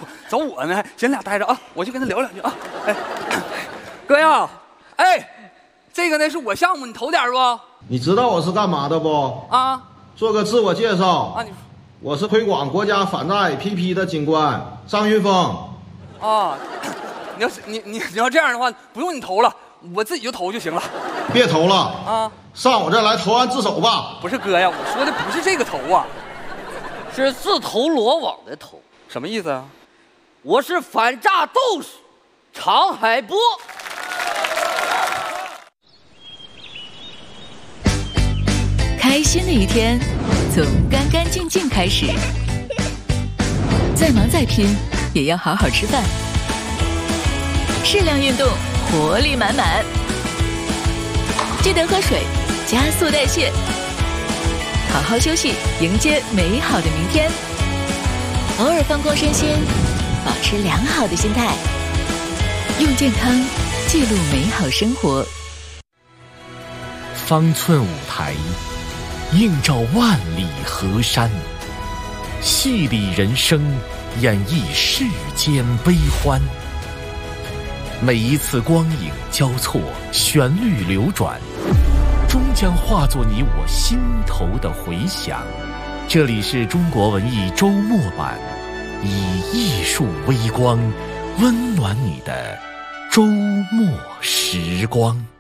找我呢，先俩待着啊，我去跟他聊两句啊。哎，哥呀，哎，这个呢是我项目，你投点不？ 你知道我是干嘛的不？ 啊， 做个自我介绍啊，你我是推广国家反诈 APP 的警官张云峰。 啊，你要这样的话，不用你投了，我自己就投就行了。 别投了啊， 上我这儿来投案自首吧。 不是哥呀，我说的不是这个投啊， 是自投罗网的投。 什么意思啊？ 我是反诈斗士常海波。 开心的一天从干干净净开始，再忙再拼也要好好吃饭，适量运动，活力满满，记得喝水，加速代谢，好好休息，迎接美好的明天。偶尔放空身心，保持良好的心态，用健康记录美好生活。 方寸舞台映照万里河山，戏里人生，演绎世间悲欢。每一次光影交错，旋律流转，终将化作你我心头的回响。这里是中国文艺周末版，以艺术微光温暖你的周末时光。